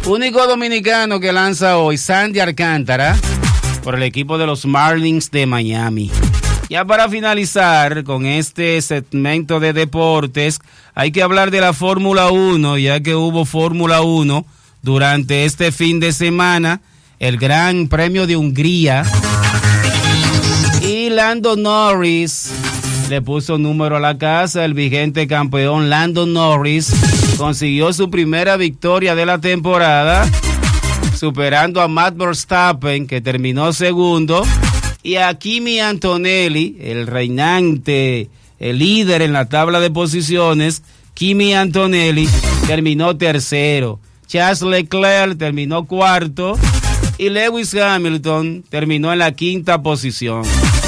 Único dominicano que lanza hoy, Sandy Alcántara, por el equipo de los Marlins de Miami. Ya para finalizar con este segmento de deportes, hay que hablar de la Fórmula 1, ya que hubo Fórmula 1 durante este fin de semana, el Gran Premio de Hungría. Y Lando Norris le puso número a la casa. El vigente campeón Lando Norris consiguió su primera victoria de la temporada, superando a Max Verstappen, que terminó segundo, y a Kimi Antonelli, el reinante, el líder en la tabla de posiciones. Kimi Antonelli terminó tercero. Charles Leclerc terminó cuarto y Lewis Hamilton terminó en la quinta posición.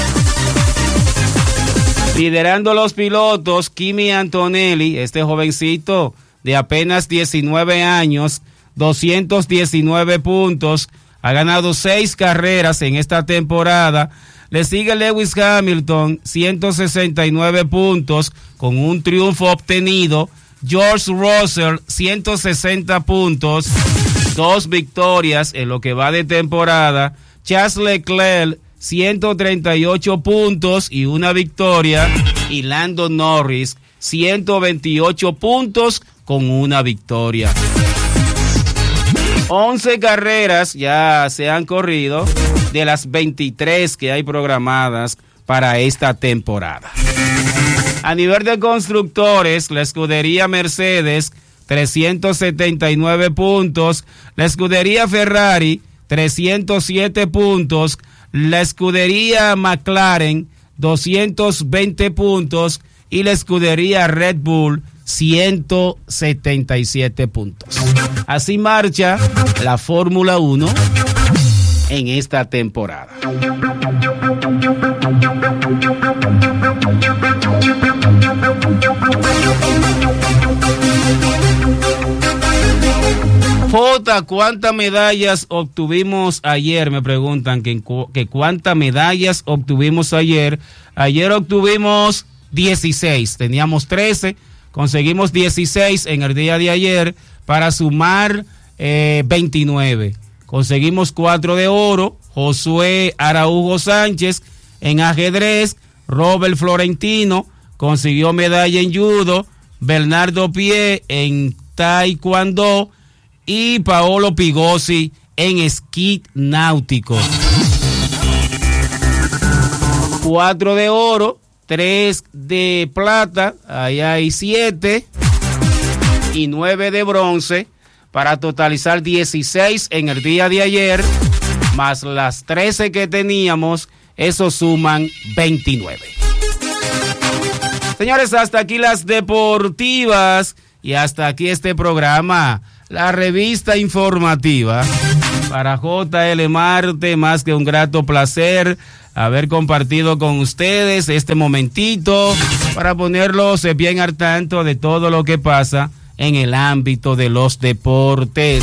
Liderando los pilotos, Kimi Antonelli, este jovencito de apenas 19 años, 219 puntos, ha ganado 6 carreras en esta temporada. Le sigue Lewis Hamilton, 169 puntos, con un triunfo obtenido. George Russell, 160 puntos, 2 victorias en lo que va de temporada. Charles Leclerc, 138 puntos y 1 victoria. Y Lando Norris, 128 puntos con 1 victoria. 11 carreras ya se han corrido de las 23 que hay programadas para esta temporada. A nivel de constructores, la escudería Mercedes, 379 puntos. La escudería Ferrari, 307 puntos. La escudería McLaren, 220 puntos. Y la escudería Red Bull, 177 puntos. Así marcha la Fórmula 1 en esta temporada. Jota, ¿cuántas medallas obtuvimos ayer? Me preguntan que cuántas medallas obtuvimos ayer. Ayer obtuvimos 16, teníamos 13, conseguimos 16 en el día de ayer para sumar 29. Conseguimos 4 de oro. Josué Araujo Sánchez en ajedrez. Robert Florentino consiguió medalla en judo. Bernardo Pie en taekwondo. Y Paolo Pigossi en esquí náutico. 4 de oro, 3 de plata, ahí hay 7 y 9 de bronce, para totalizar 16 en el día de ayer, más las 13 que teníamos, eso suman 29. Señores, hasta aquí las deportivas y hasta aquí este programa, la revista informativa. Para JL Marte, más que un grato placer haber compartido con ustedes este momentito para ponerlos bien al tanto de todo lo que pasa en el ámbito de los deportes.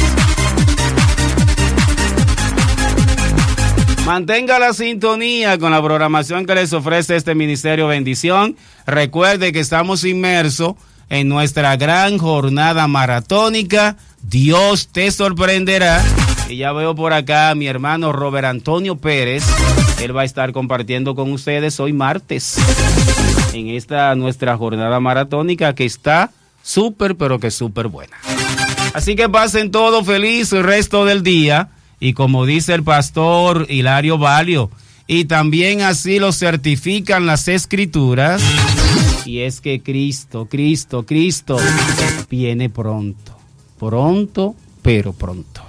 Mantenga la sintonía con la programación que les ofrece este Ministerio Bendición. Recuerde que estamos inmersos en nuestra gran jornada maratónica. Dios te sorprenderá. Y ya veo por acá a mi hermano Robert Antonio Pérez. Él va a estar compartiendo con ustedes hoy martes en esta nuestra jornada maratónica que está súper, pero que súper buena. Así que pasen todo feliz el resto del día. Y como dice el pastor Hilario Valio, y también así lo certifican las escrituras, y es que Cristo viene pronto, pero pronto.